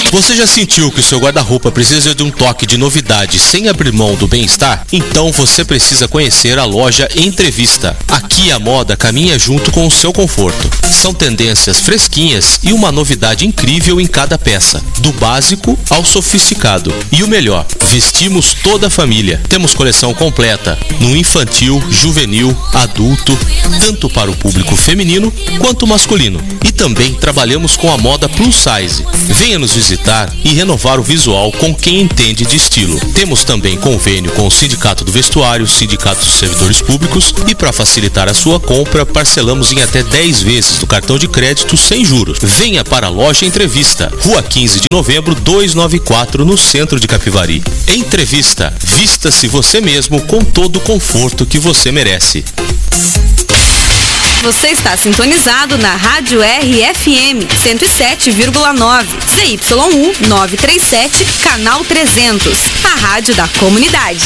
Você já sentiu que o seu guarda-roupa precisa de um toque de novidade sem abrir mão do bem-estar? Então você precisa conhecer a loja Entrevista. Aqui a moda caminha junto com o seu conforto. São tendências fresquinhas e uma novidade incrível em cada peça, do básico ao sofisticado. E o melhor, vestimos toda a família. Temos coleção completa, no infantil, juvenil, adulto, tanto para o público feminino quanto masculino. E também trabalhamos com a moda plus size. Venha nos visitar e renovar o visual com quem entende de estilo. Temos também convênio com o Sindicato do Vestuário, Sindicato dos Servidores Públicos e para facilitar a sua compra, parcelamos em até 10 vezes do cartão de crédito sem juros. Venha para a loja Entrevista, Rua 15 de Novembro, 294, no centro de Capivari. Entrevista, vista-se você mesmo com todo o conforto que você merece. Você está sintonizado na Rádio RFM 107,9, CYU 937, canal 300, a rádio da comunidade.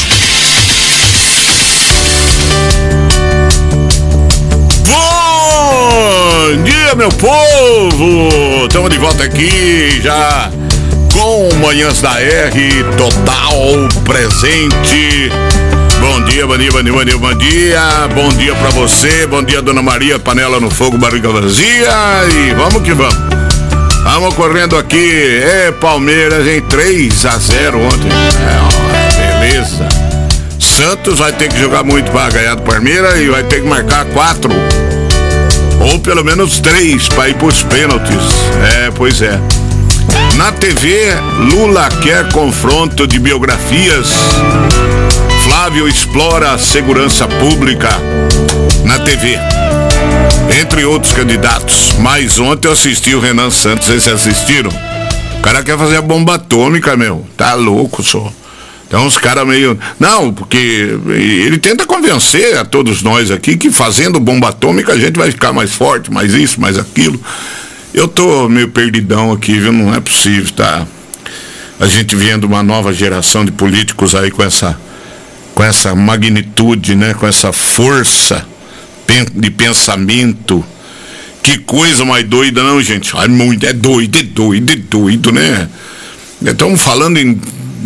Bom dia, meu povo! Estamos de volta aqui já com Manhãs da R, total presente. Bom dia, bom dia, bom dia, bom dia, bom dia. Bom dia pra você, bom dia, Dona Maria, panela no fogo, barriga vazia. E vamos que vamos. Vamos correndo aqui. Palmeiras em 3-0 ontem. Beleza. Santos vai ter que jogar muito pra ganhar do Palmeiras e vai ter que marcar 4. Ou pelo menos 3 pra ir pros pênaltis. Pois é. Na TV, Lula quer confronto de biografias. Flávio explora a segurança pública na TV, entre outros candidatos. Mas ontem eu assisti o Renan Santos, vocês assistiram? O cara quer fazer a bomba atômica, meu. Tá louco, só. Então os caras meio... Não, porque ele tenta convencer a todos nós aqui que fazendo bomba atômica a gente vai ficar mais forte, mais isso, mais aquilo. Eu tô meio perdidão aqui, viu? Não é possível, tá? A gente vendo uma nova geração de políticos aí com essa magnitude, né? Com essa força de pensamento. Que coisa mais doida, não, gente? Ai, muito, é doido, né? Estamos falando em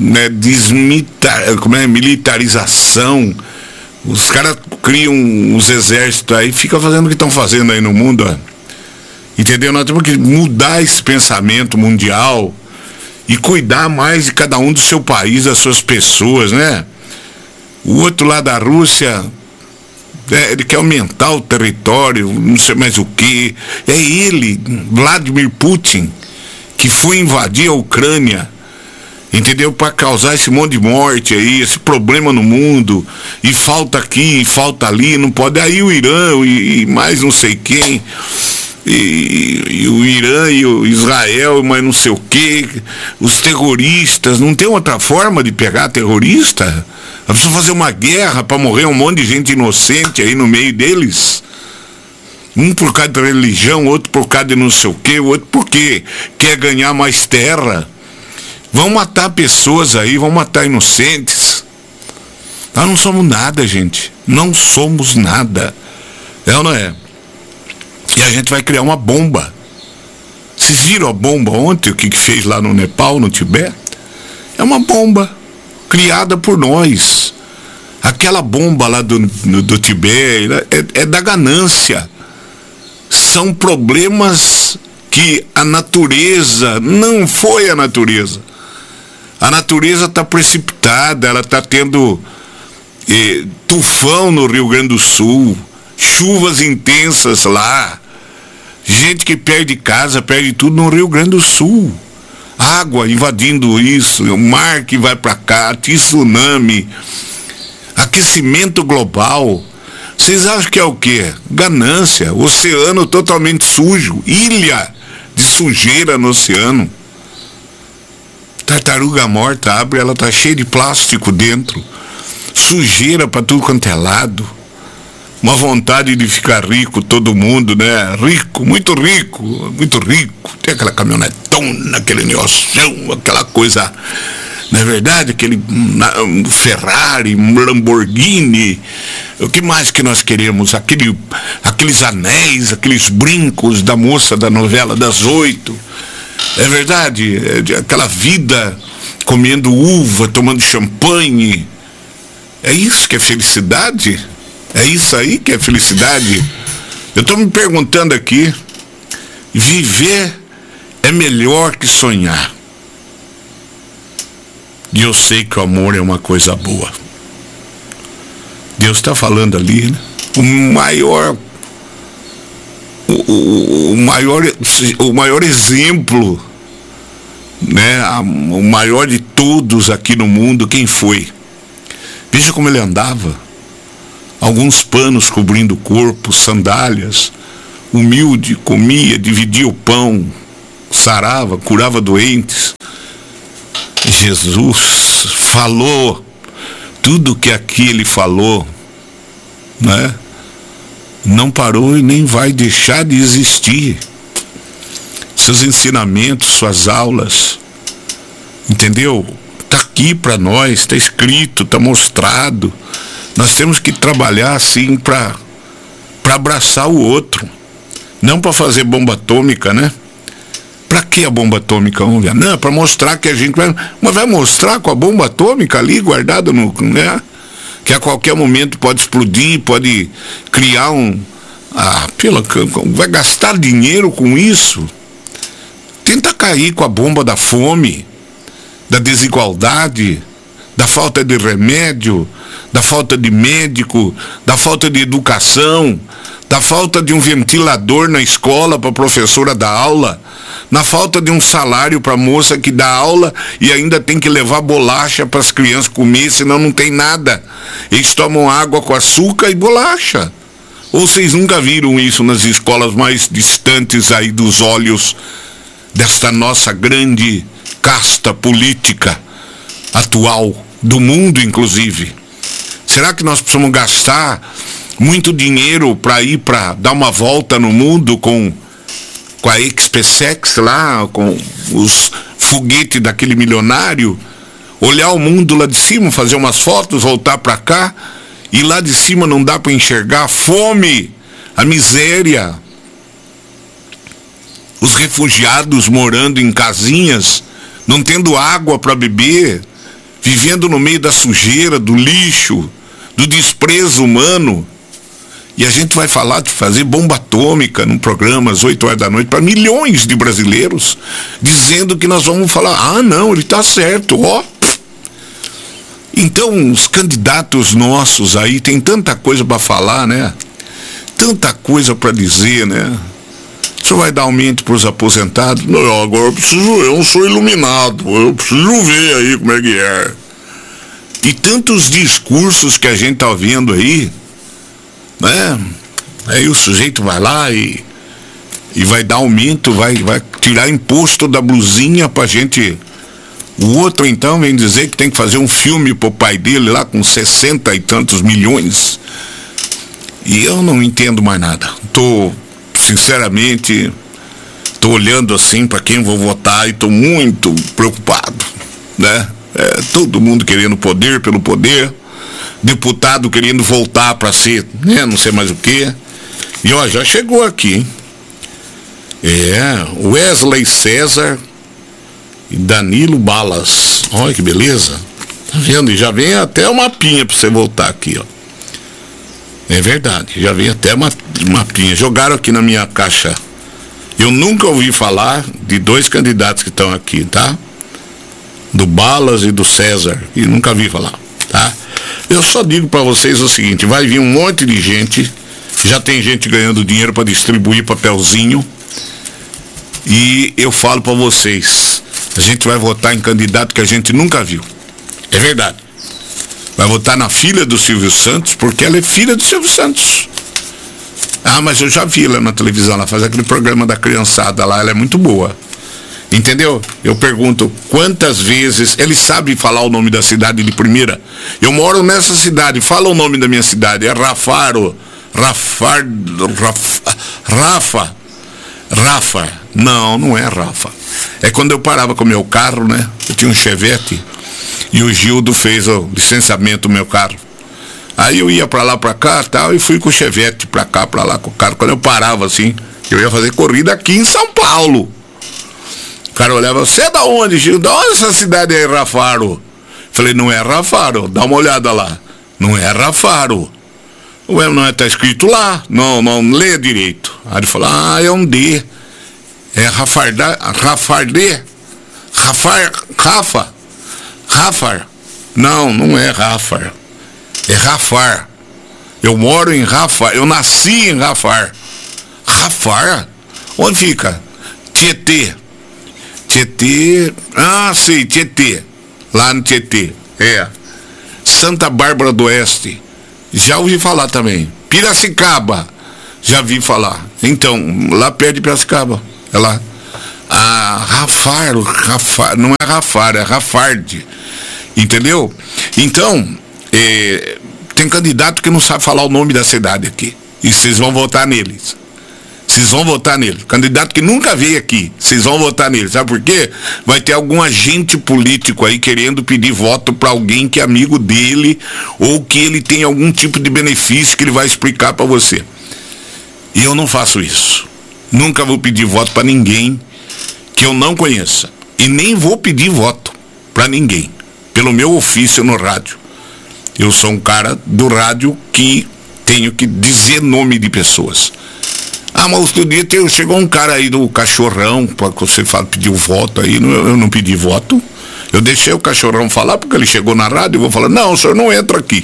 militarização. Os caras criam uns exércitos aí, ficam fazendo o que estão fazendo aí no mundo, ó. Entendeu? Nós temos que mudar esse pensamento mundial e cuidar mais de cada um do seu país, das suas pessoas, né? O outro lá da Rússia, ele quer aumentar o território, não sei mais o que. É ele, Vladimir Putin, que foi invadir a Ucrânia, entendeu? Para causar esse monte de morte aí, esse problema no mundo, e falta aqui, e falta ali, não pode. Aí o Irã e mais não sei quem, e o Irã e o Israel, mas não sei o que, os terroristas, não tem outra forma de pegar terrorista? A pessoa fazer uma guerra para morrer um monte de gente inocente aí no meio deles. Um por causa de religião, outro por causa de não sei o que, outro porque quer ganhar mais terra. Vão matar pessoas aí, vão matar inocentes. Nós não somos nada, gente. Não somos nada. É ou não é? E a gente vai criar uma bomba. Vocês viram a bomba ontem, o que fez lá no Nepal, no Tibete? É uma bomba criada por nós. Aquela bomba lá do Tibete é da ganância. São problemas que a natureza, não foi a natureza. A natureza está precipitada, ela está tendo tufão no Rio Grande do Sul, chuvas intensas lá, gente que perde casa, perde tudo no Rio Grande do Sul. Água invadindo isso, o mar que vai para cá, tsunami, aquecimento global. Vocês acham que é o quê? Ganância, oceano totalmente sujo, ilha de sujeira no oceano. Tartaruga morta, abre, ela tá cheia de plástico dentro, sujeira para tudo quanto é lado. Uma vontade de ficar rico, todo mundo, né? Rico, muito rico, muito rico. Tem aquela caminhonetona, aquele negoção, aquela coisa, não é verdade? Aquele Ferrari, Lamborghini. O que mais que nós queremos? Aqueles anéis, aqueles brincos da moça da novela das 8. É verdade, aquela vida comendo uva, tomando champanhe. É isso que é felicidade? É isso aí que é felicidade? Eu estou me perguntando aqui, viver é melhor que sonhar. E eu sei que o amor é uma coisa boa. Deus está falando ali, né? O maior exemplo, né? O maior de todos aqui no mundo, quem foi? Veja como ele andava. Alguns panos cobrindo o corpo, sandálias, humilde, comia, dividia o pão, sarava, curava doentes. Jesus falou tudo que aqui ele falou, né? Não parou e nem vai deixar de existir. Seus ensinamentos, suas aulas, entendeu? Está aqui para nós, está escrito, está mostrado. Nós temos que trabalhar assim para abraçar o outro, não para fazer bomba atômica, né? Para que a bomba atômica? Não, é para mostrar que a gente vai... Mas vai mostrar com a bomba atômica ali guardada no... né? Que a qualquer momento pode explodir, pode criar vai gastar dinheiro com isso. Tenta cair com a bomba da fome, da desigualdade, da falta de remédio, da falta de médico, da falta de educação, da falta de um ventilador na escola para a professora dar aula, na falta de um salário para a moça que dá aula e ainda tem que levar bolacha para as crianças comer, senão não tem nada. Eles tomam água com açúcar e bolacha. Ou vocês nunca viram isso nas escolas mais distantes aí dos olhos desta nossa grande casta política atual, do mundo inclusive? Será que nós precisamos gastar muito dinheiro para ir para dar uma volta no mundo com a SpaceX lá, com os foguetes daquele milionário, olhar o mundo lá de cima, fazer umas fotos, voltar para cá, e lá de cima não dá para enxergar a fome, a miséria, os refugiados morando em casinhas, não tendo água para beber, vivendo no meio da sujeira, do lixo, do desprezo humano. E a gente vai falar de fazer bomba atômica num programa às 8 horas da noite para milhões de brasileiros, dizendo que nós vamos falar, não, ele está certo, ó. Então, os candidatos nossos aí tem tanta coisa para falar, né? Tanta coisa para dizer, né? O senhor vai dar aumento para os aposentados? Não, agora eu não sou iluminado, eu preciso ver aí como é que é. E tantos discursos que a gente tá vendo aí, né? Aí o sujeito vai lá e vai dar aumento, vai tirar imposto da blusinha pra gente. O outro então vem dizer que tem que fazer um filme pro pai dele lá com 60 e tantos milhões. E eu não entendo mais nada. Sinceramente, tô olhando assim para quem vou votar e tô muito preocupado, né? Todo mundo querendo poder pelo poder, deputado querendo voltar para ser, né, não sei mais o que. E ó, já chegou aqui. Wesley César e Danilo Balas. Olha que beleza. Tá vendo? E já vem até o mapinha para você voltar aqui, ó. É verdade, já vem até uma mapinha. Jogaram aqui na minha caixa. Eu nunca ouvi falar de dois candidatos que estão aqui, tá? Do Balas e do César. E nunca vi falar, tá? Eu só digo para vocês o seguinte: vai vir um monte de gente. Já tem gente ganhando dinheiro para distribuir papelzinho. E eu falo para vocês: a gente vai votar em candidato que a gente nunca viu. É verdade. Vai votar na filha do Silvio Santos, porque ela é filha do Silvio Santos. Mas eu já vi ela na televisão, ela faz aquele programa da criançada lá, ela é muito boa. Entendeu? Eu pergunto, quantas vezes ele sabe falar o nome da cidade de primeira? Eu moro nessa cidade, fala o nome da minha cidade, é Rafa. Não é Rafa. É quando eu parava com o meu carro, né? Eu tinha um Chevette. E o Gildo fez o licenciamento do meu carro. Aí eu ia pra lá, pra cá, tal, e fui com o Chevette pra cá, pra lá com o carro. Quando eu parava assim, eu ia fazer corrida aqui em São Paulo. cara olhava, você é da onde, Gil? Da onde essa cidade aí, Rafaro? Falei, não é Rafaro, dá uma olhada lá. Não é Rafaro. Ué, não é, tá escrito lá. Não lê direito. Aí ele falou, é um D. É Rafar. Não é Rafar. É Rafar. Eu moro em Rafar. Eu nasci em Rafar. Rafar? Onde fica? Tietê. Sei, Tietê. Lá no Tietê. Santa Bárbara do Oeste. Já ouvi falar também. Piracicaba. Já vi falar. Então, lá perto de Piracicaba. É lá. Rafar. Não é Rafar, é Rafard. Entendeu? Então, tem candidato que não sabe falar o nome da cidade aqui. E vocês vão votar neles. Vocês vão votar nele. Candidato que nunca veio aqui, vocês vão votar nele. Sabe por quê? Vai ter algum agente político aí querendo pedir voto para alguém que é amigo dele ou que ele tem algum tipo de benefício que ele vai explicar para você. E eu não faço isso. Nunca vou pedir voto para ninguém que eu não conheça. E nem vou pedir voto para ninguém. Pelo meu ofício no rádio. Eu sou um cara do rádio que tenho que dizer nome de pessoas. Mas outro dia chegou um cara aí do Cachorrão, para você pediu voto aí, eu não pedi voto. Eu deixei o Cachorrão falar, porque ele chegou na rádio, eu vou falar, não, o senhor não entra aqui.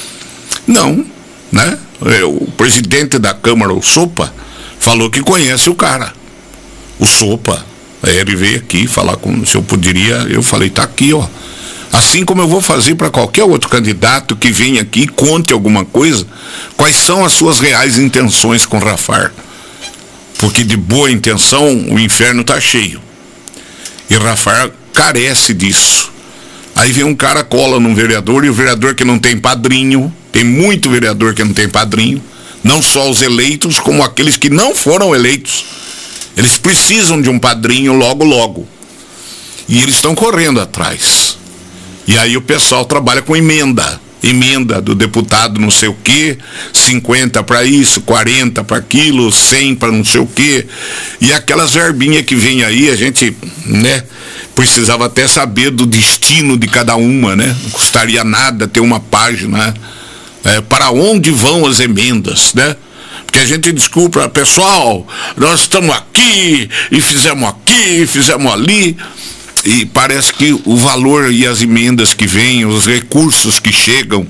Não, né? O presidente da Câmara, o Sopa, falou que conhece o cara. O Sopa. Aí ele veio aqui falar com, se eu poderia, eu falei, tá aqui, ó. Assim como eu vou fazer para qualquer outro candidato que venha aqui e conte alguma coisa, quais são as suas reais intenções com o Rafar. Porque de boa intenção o inferno está cheio. E Rafar carece disso. Aí vem um cara, cola num vereador, e o vereador que não tem padrinho, tem muito vereador que não tem padrinho, não só os eleitos, como aqueles que não foram eleitos. Eles precisam de um padrinho logo. E eles estão correndo atrás. E aí o pessoal trabalha com emenda do deputado não sei o que, 50 para isso, 40 para aquilo, 100 para não sei o que, e aquelas verbinhas que vem aí, a gente, né, precisava até saber do destino de cada uma, né, não custaria nada ter uma página, para onde vão as emendas, né, porque a gente desculpa, pessoal, nós estamos aqui, e fizemos ali, e parece que o valor e as emendas que vêm, os recursos que chegam,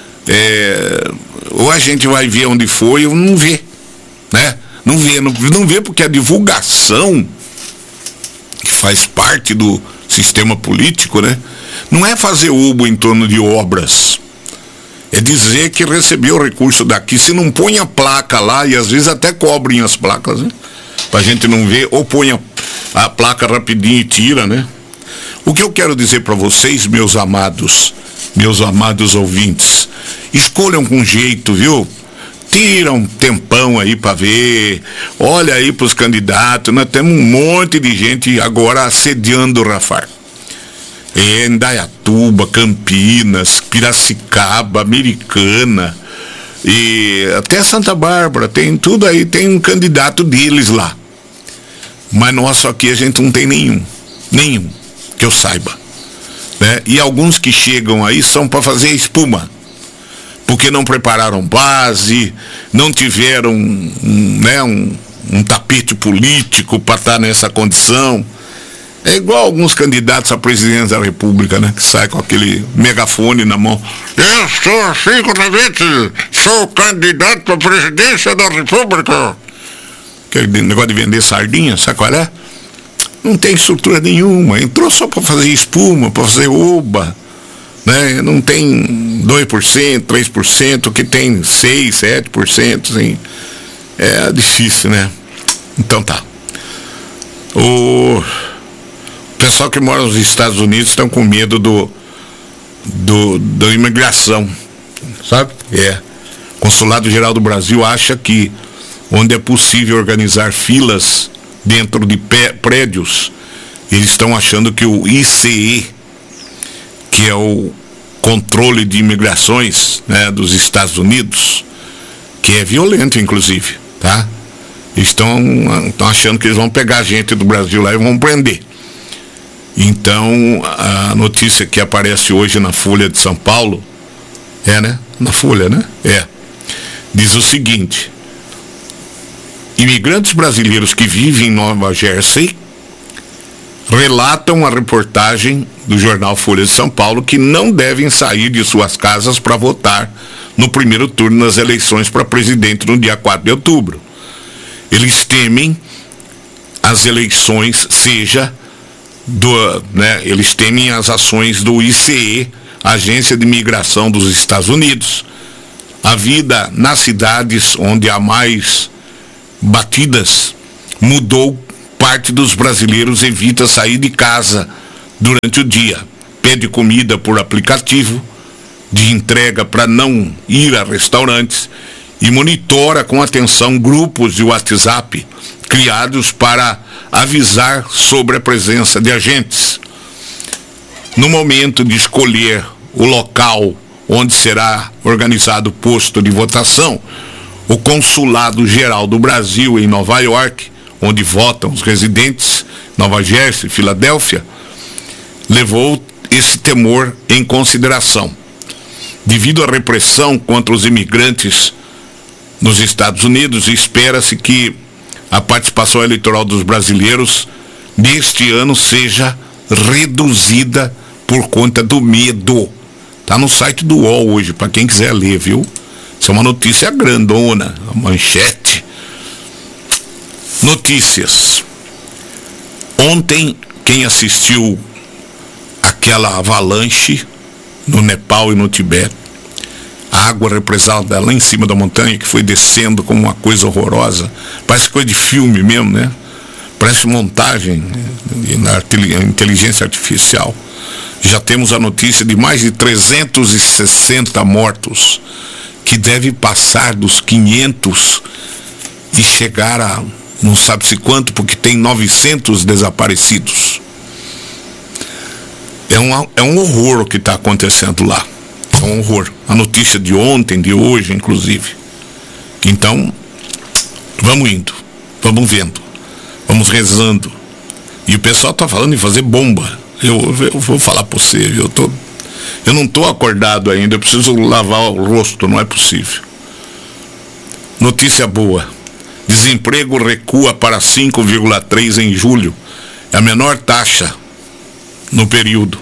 ou a gente vai ver onde foi ou não vê, né? Não vê porque a divulgação, que faz parte do sistema político, né? Não é fazer ubo em torno de obras. É dizer que recebeu o recurso daqui, se não põe a placa lá, e às vezes até cobrem as placas, né? Pra gente não ver, ou põe a placa rapidinho e tira, né? O que eu quero dizer para vocês, meus amados ouvintes, escolham com jeito, viu? Tira um tempão aí para ver, olha aí para os candidatos, nós temos um monte de gente agora assediando o Rafar. Indaiatuba, Campinas, Piracicaba, Americana, e até Santa Bárbara, tem tudo aí, tem um candidato deles lá. Mas nosso aqui a gente não tem nenhum, que eu saiba, né? E alguns que chegam aí são para fazer espuma, porque não prepararam base, não tiveram um tapete político para estar nessa condição. É igual alguns candidatos a presidente da República, né? Que sai com aquele megafone na mão. Eu sou Chico Davide, sou candidato para a presidência da República. Aquele negócio de vender sardinha, sabe qual é? Não tem estrutura nenhuma, entrou só para fazer espuma, para fazer oba, né? Não tem 2%, 3%, que tem 6%, 7%, assim. É difícil, né? Então tá. O pessoal que mora nos Estados Unidos estão com medo da imigração, sabe? O Consulado Geral do Brasil acha que onde é possível organizar filas dentro de prédios, eles estão achando que o ICE, que é o controle de imigrações, né, dos Estados Unidos, que é violento inclusive, tá? Estão achando que eles vão pegar gente do Brasil lá e vão prender. Então, a notícia que aparece hoje na Folha de São Paulo, né? Na Folha, né? Diz o seguinte: imigrantes brasileiros que vivem em Nova Jersey relatam a reportagem do jornal Folha de São Paulo que não devem sair de suas casas para votar no primeiro turno das eleições para presidente no dia 4 de outubro. Eles temem as eleições eles temem as ações do ICE, Agência de Imigração dos Estados Unidos. A vida nas cidades onde há mais batidas mudou. Parte dos brasileiros evita sair de casa durante o dia, pede comida por aplicativo de entrega para não ir a restaurantes e monitora com atenção grupos de WhatsApp criados para avisar sobre a presença de agentes. No momento de escolher o local onde será organizado o posto de votação, o Consulado Geral do Brasil em Nova York, onde votam os residentes, Nova Jersey, Filadélfia, levou esse temor em consideração. Devido à repressão contra os imigrantes nos Estados Unidos, espera-se que a participação eleitoral dos brasileiros neste ano seja reduzida por conta do medo. Está no site do UOL hoje, para quem quiser ler, viu? Isso é uma notícia grandona, a manchete. Notícias. Ontem, quem assistiu aquela avalanche no Nepal e no Tibete, a água represada lá em cima da montanha, que foi descendo como uma coisa horrorosa, parece coisa de filme mesmo, né? Parece montagem na inteligência artificial. Já temos a notícia de mais de 360 mortos, que deve passar dos 500 e chegar a não sabe-se quanto, porque tem 900 desaparecidos. É um horror o que está acontecendo lá. É um horror. A notícia de ontem, de hoje, inclusive. Então, vamos indo, vamos vendo, vamos rezando. E o pessoal está falando em fazer bomba. Eu vou falar para você, eu não estou acordado ainda, eu preciso lavar o rosto, não é possível. Notícia boa. Desemprego recua para 5,3 em julho. É a menor taxa no período.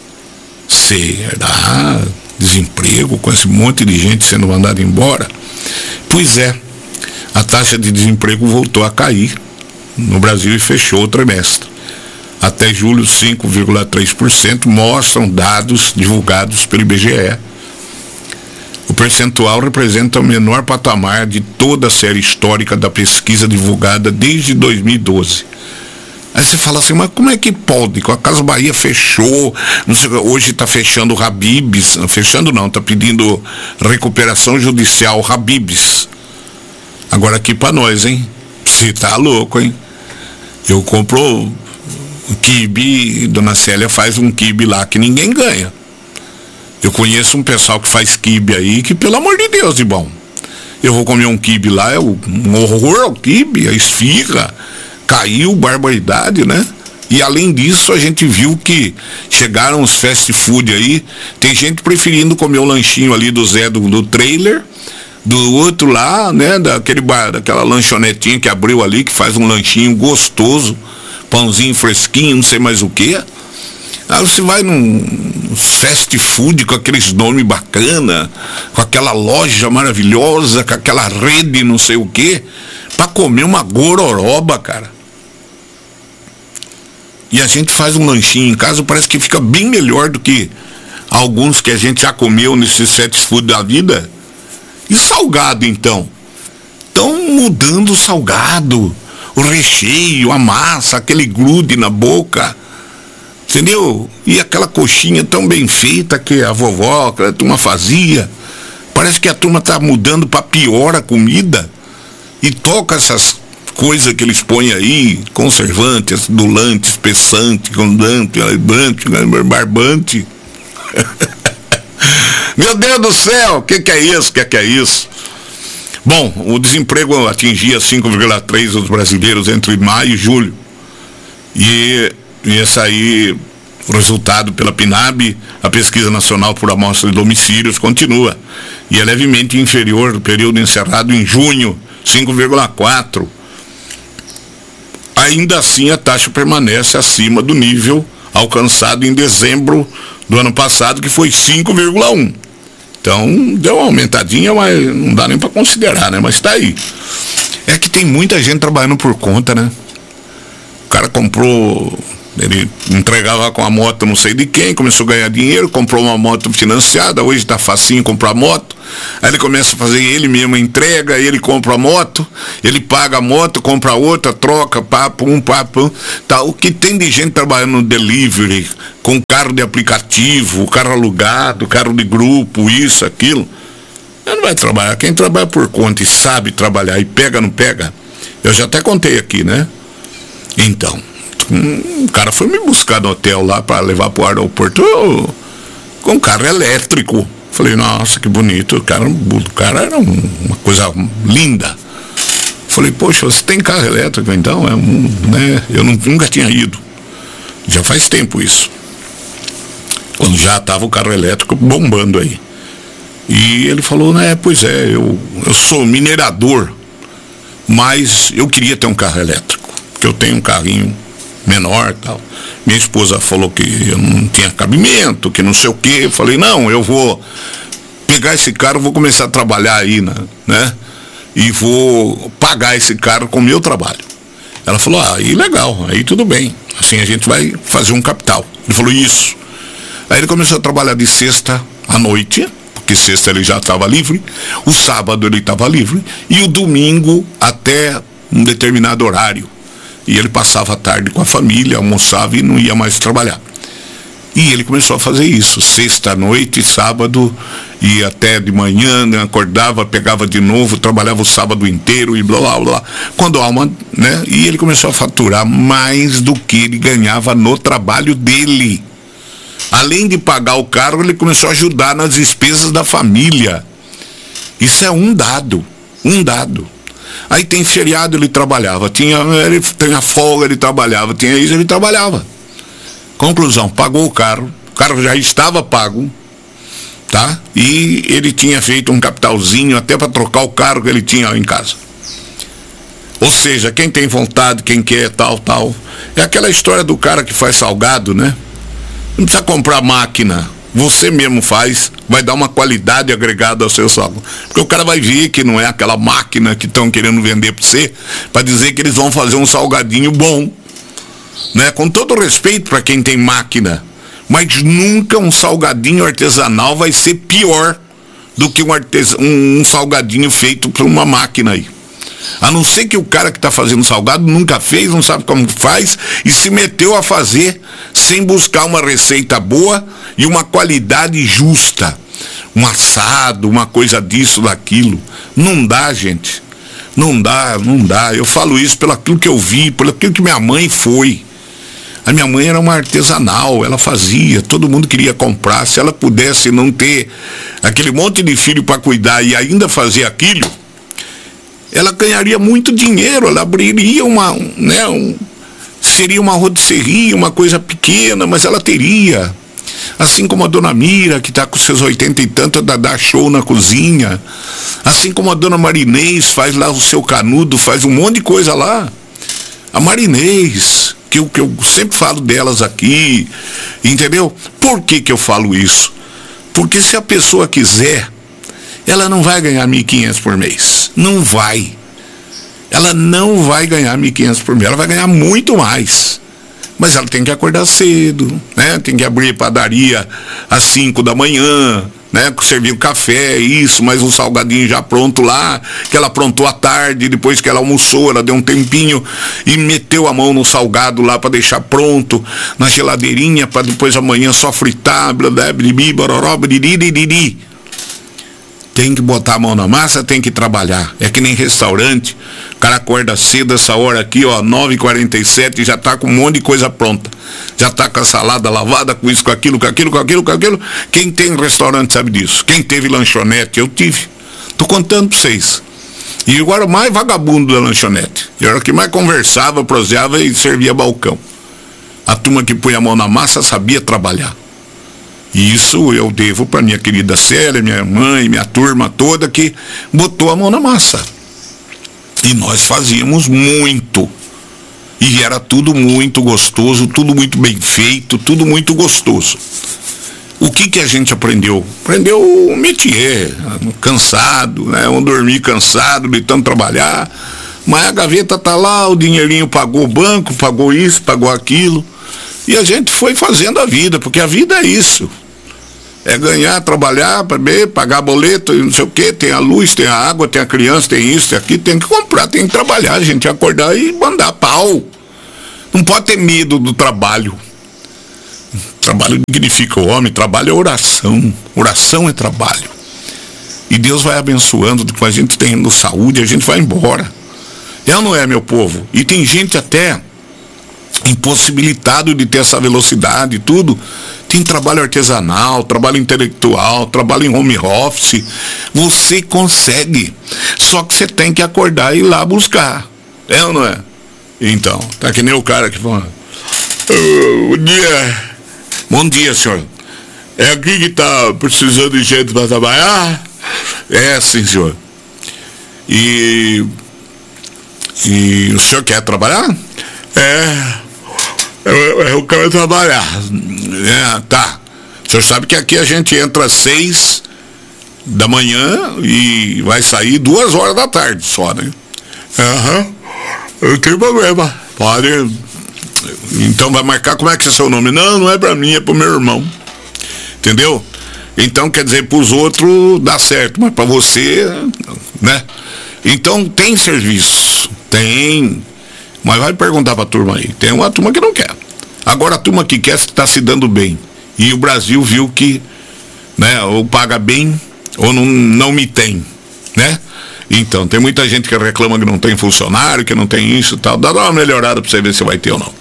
Será? Desemprego com esse monte de gente sendo mandada embora? Pois é, a taxa de desemprego voltou a cair no Brasil e fechou o trimestre. Até julho, 5,3%, mostram dados divulgados pelo IBGE. O percentual representa o menor patamar de toda a série histórica da pesquisa divulgada desde 2012. Aí você fala assim, mas como é que pode? A Casa Bahia fechou, não sei, hoje está fechando o Habib's, fechando não, está pedindo recuperação judicial Habib's. Agora aqui para nós, hein? Você tá louco, hein? Eu compro o quibe, Dona Célia faz um quibe lá que ninguém ganha. Eu conheço um pessoal que faz quibe aí, que pelo amor de Deus, de bom. Eu vou comer um quibe lá, é um horror ao quibe, a esfirra, caiu, barbaridade, né? E além disso, a gente viu que chegaram os fast food aí, tem gente preferindo comer o lanchinho ali do Zé do trailer, do outro lá, né, daquela lanchonetinha que abriu ali, que faz um lanchinho gostoso, pãozinho fresquinho, não sei mais o que. Aí você vai num fast food com aqueles nomes bacana, com aquela loja maravilhosa, com aquela rede não sei o que, para comer uma gororoba, cara. E a gente faz um lanchinho em casa, parece que fica bem melhor do que alguns que a gente já comeu nesses fast food da vida. E salgado, então? Estão mudando o salgado, o recheio, a massa, aquele grude na boca. Entendeu? E aquela coxinha tão bem feita que a vovó, que a turma fazia. Parece que a turma tá mudando para pior a comida. E toca essas coisas que eles põem aí, conservantes, adulantes, espessante, condante, barbante. Meu Deus do céu, o que é isso? O que é isso? Bom, o desemprego atingia 5,3% dos brasileiros entre maio e julho. E ia sair o resultado pela PNAB, a Pesquisa Nacional por Amostra de Domicílios continua. E é levemente inferior do período encerrado em junho, 5,4. Ainda assim, a taxa permanece acima do nível alcançado em dezembro do ano passado, que foi 5,1. Então, deu uma aumentadinha, mas não dá nem para considerar, né? Mas tá aí. É que tem muita gente trabalhando por conta, né? O cara comprou, ele entregava com a moto não sei de quem, começou a ganhar dinheiro, comprou uma moto financiada, hoje tá facinho comprar moto. Aí ele começa a fazer ele mesmo a entrega, ele compra a moto, ele paga a moto, compra outra, troca, papo, tá. O que tem de gente trabalhando no delivery, com carro de aplicativo, carro alugado, carro de grupo, isso, aquilo, não vai trabalhar. Quem trabalha por conta e sabe trabalhar e pega, não pega, eu já até contei aqui, né? Então, um cara foi me buscar no hotel lá para levar pro aeroporto com um carro elétrico. Falei, nossa, que bonito, o cara era uma coisa linda. Falei, poxa, você tem carro elétrico então? Né? Eu nunca tinha ido. Já faz tempo isso. Quando já estava o carro elétrico bombando aí. E ele falou, né, pois é, eu sou minerador, mas eu queria ter um carro elétrico, porque eu tenho um carrinho menor e tal. Minha esposa falou que eu não tinha cabimento, que não sei o quê. Eu falei, não, eu vou pegar esse carro, vou começar a trabalhar aí, né? E vou pagar esse carro com o meu trabalho. Ela falou, aí legal, aí tudo bem. Assim a gente vai fazer um capital. Ele falou, isso. Aí ele começou a trabalhar de sexta à noite, porque sexta ele já estava livre, o sábado ele estava livre, e o domingo até um determinado horário. E ele passava a tarde com a família, almoçava e não ia mais trabalhar. E ele começou a fazer isso, sexta à noite, sábado, e até de manhã, né, acordava, pegava de novo, trabalhava o sábado inteiro e blá, blá, blá. Quando a alma, né, e ele começou a faturar mais do que ele ganhava no trabalho dele. Além de pagar o carro, ele começou a ajudar nas despesas da família. Isso é um dado. Aí tem feriado, ele trabalhava, tinha folga, ele trabalhava, tinha isso, ele trabalhava. Conclusão, pagou o carro já estava pago, tá? E ele tinha feito um capitalzinho até para trocar o carro que ele tinha em casa. Ou seja, quem tem vontade, quem quer, tal. É aquela história do cara que faz salgado, né? Não precisa comprar máquina. Você mesmo faz, vai dar uma qualidade agregada ao seu salgado. Porque o cara vai ver que não é aquela máquina que estão querendo vender para você, para dizer que eles vão fazer um salgadinho bom. Né? Com todo respeito para quem tem máquina, mas nunca um salgadinho artesanal vai ser pior do que um salgadinho feito por uma máquina aí. A não ser que o cara que está fazendo salgado nunca fez, não sabe como faz e se meteu a fazer sem buscar uma receita boa e uma qualidade justa. Um assado, uma coisa disso, daquilo. Não dá, gente. Não dá. Eu falo isso pelo aquilo que eu vi, pelo aquilo que minha mãe foi. A minha mãe era uma artesanal, ela fazia, todo mundo queria comprar. Se ela pudesse não ter aquele monte de filho para cuidar e ainda fazer aquilo, ela ganharia muito dinheiro, ela abriria seria uma rotisserie, uma coisa pequena, mas ela teria. Assim como a dona Mira, que está com seus 80 e tanto, dá show na cozinha. Assim como a dona Marinês faz lá o seu canudo, faz um monte de coisa lá. A Marinês, que eu sempre falo delas aqui, entendeu? Por que eu falo isso? Porque se a pessoa quiser, ela não vai ganhar 1.500 por mês. Não vai. Ela não vai ganhar 1.500 por mês. Ela vai ganhar muito mais. Mas ela tem que acordar cedo, né? Tem que abrir padaria às 5 da manhã, né? Servir o café, isso, mais um salgadinho já pronto lá, que ela aprontou à tarde, depois que ela almoçou, ela deu um tempinho e meteu a mão no salgado lá para deixar pronto na geladeirinha, para depois amanhã só fritar, blá, blá, blá, bororó, bliriri. Tem que botar a mão na massa, tem que trabalhar. É que nem restaurante, o cara acorda cedo essa hora aqui, 9h47, já tá com um monte de coisa pronta. Já tá com a salada lavada, com isso, com aquilo. Quem tem restaurante sabe disso. Quem teve lanchonete, eu tive. Tô contando pra vocês. E eu era o mais vagabundo da lanchonete. Eu era o que mais conversava, proseava e servia balcão. A turma que põe a mão na massa sabia trabalhar. E isso eu devo para minha querida Célia, minha mãe, minha turma toda que botou a mão na massa. E nós fazíamos muito. E era tudo muito gostoso, tudo muito bem feito, tudo muito gostoso. O que a gente aprendeu? Aprendeu o métier, cansado, né? Vamos dormir cansado, de tanto trabalhar. Mas a gaveta tá lá, o dinheirinho pagou o banco, pagou isso, pagou aquilo. E a gente foi fazendo a vida, porque a vida é isso. É ganhar, trabalhar, beber, pagar boleto, não sei o quê, tem a luz, tem a água, tem a criança, tem isso, tem aquilo, tem que comprar, tem que trabalhar, a gente acordar e mandar pau. Não pode ter medo do trabalho. Trabalho dignifica o homem, trabalho é oração. Oração é trabalho. E Deus vai abençoando, com a gente tendo saúde, a gente vai embora. É ou não é, meu povo? E tem gente até impossibilitado de ter essa velocidade e tudo. Tem trabalho artesanal, trabalho intelectual, trabalho em home office. Você consegue. Só que você tem que acordar e ir lá buscar. É ou não é? Então, tá que nem o cara que fala: bom dia. Bom dia, senhor. É aqui que tá precisando de gente para trabalhar? É, sim, senhor. E o senhor quer trabalhar? Eu quero trabalhar. Tá. O senhor sabe que aqui a gente entra às 6 da manhã e vai sair 2 horas da tarde só, né? Não tem problema. Pode. Então vai marcar, como é que é seu nome? Não é pra mim, é pro meu irmão. Entendeu? Então, quer dizer, pros outros dá certo, mas pra você, né? Então, tem serviço. Tem. Mas vai perguntar pra turma aí. Tem uma turma que não quer. Agora a turma que quer está se dando bem. E o Brasil viu que, né, ou paga bem ou não me tem, né? Então, tem muita gente que reclama que não tem funcionário, que não tem isso e tal. Dá uma melhorada pra você ver se vai ter ou não.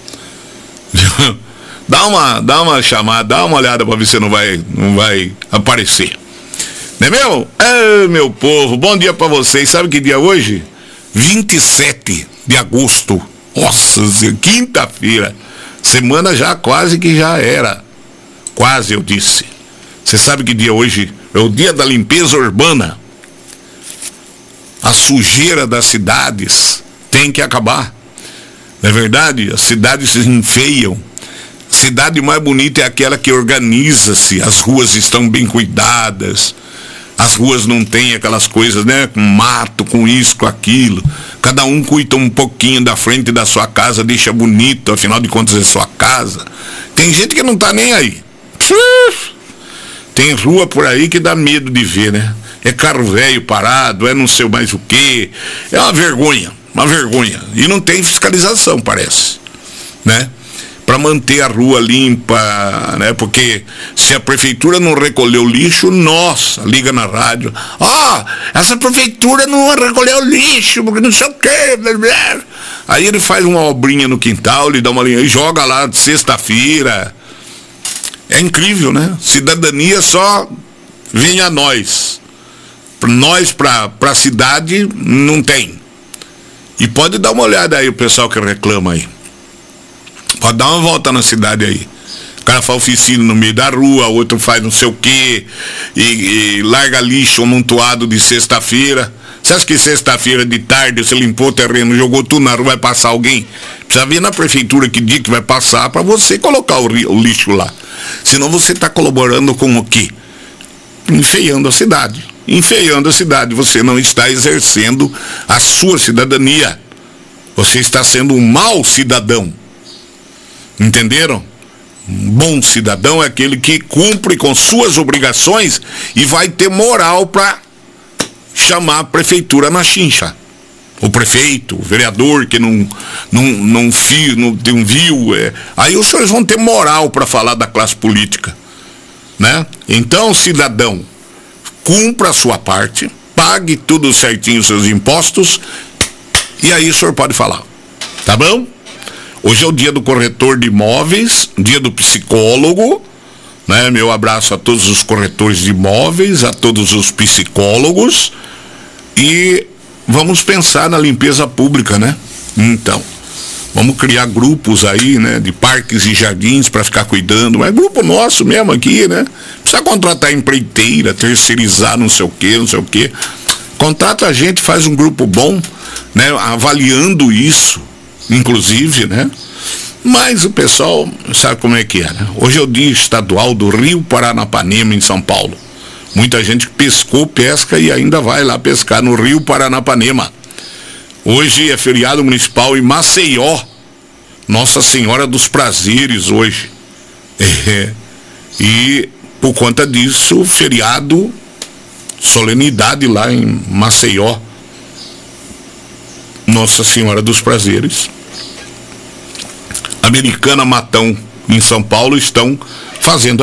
Dá uma chamada, dá uma olhada pra ver se não vai aparecer. Não é meu? Meu povo, bom dia pra vocês. Sabe que dia é hoje? 27 de agosto. Nossa, quinta-feira. Semana já quase que já era. Quase, eu disse. Você sabe que dia hoje? É o dia da limpeza urbana. A sujeira das cidades tem que acabar. Não é verdade? As cidades se enfeiam. A cidade mais bonita é aquela que organiza-se. As ruas estão bem cuidadas. As ruas não tem aquelas coisas, né? Com mato, com isso, com aquilo. Cada um cuida um pouquinho da frente da sua casa, deixa bonito, afinal de contas é sua casa. Tem gente que não tá nem aí. Tem rua por aí que dá medo de ver, né? É carro velho parado, é não sei mais o quê. É uma vergonha. E não tem fiscalização, parece, né? Para manter a rua limpa, né? Porque se a prefeitura não recolher o lixo, nossa, liga na rádio. Essa prefeitura não recolheu o lixo, porque não sei o quê. Blá, blá. Aí ele faz uma obrinha no quintal, ele dá uma linha e joga lá de sexta-feira. É incrível, né? Cidadania só vem a nós. Nós pra cidade não tem. E pode dar uma olhada aí o pessoal que reclama aí. Pode dar uma volta na cidade aí. O cara faz oficina no meio da rua, outro faz não sei o quê, e larga lixo amontoado de sexta-feira. Você acha que sexta-feira de tarde você limpou o terreno, jogou tudo na rua, vai passar alguém? Precisa ver na prefeitura que dia que vai passar para você colocar o lixo lá. Senão você está colaborando com o quê? Enfeiando a cidade. Enfeiando a cidade, você não está exercendo a sua cidadania. Você está sendo um mau cidadão. Entenderam? Um bom cidadão é aquele que cumpre com suas obrigações e vai ter moral para chamar a prefeitura na chincha. O prefeito, o vereador que não viu. Aí os senhores vão ter moral para falar da classe política, né? Então, cidadão, cumpra a sua parte, pague tudo certinho os seus impostos, e aí o senhor pode falar. Tá bom? Hoje é o dia do corretor de imóveis, dia do psicólogo, né? Meu abraço a todos os corretores de imóveis, a todos os psicólogos, e vamos pensar na limpeza pública, né? Então, Vamos criar grupos aí, né, de parques e jardins para ficar cuidando, mas grupo nosso mesmo aqui, né? Precisa contratar empreiteira, terceirizar não sei o quê. Contrata a gente, faz um grupo bom, né, avaliando isso, inclusive, né? Mas o pessoal sabe como é que é, né? Hoje é o dia estadual do Rio Paranapanema, em São Paulo. Muita gente pescou, pesca e ainda vai lá pescar no Rio Paranapanema. Hoje é feriado municipal em Maceió. Nossa Senhora dos Prazeres hoje. E por conta disso, feriado, solenidade lá em Maceió. Nossa Senhora dos Prazeres. Americana, Matão, em São Paulo, estão fazendo